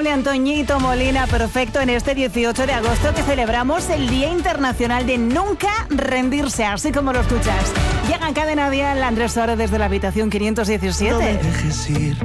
de Antoñito Molina, perfecto, en este 18 de agosto que celebramos el Día Internacional de Nunca Rendirse, así como lo escuchas. Llega a Cadena Dial Andrés Suárez desde la habitación 517. No me dejes ir,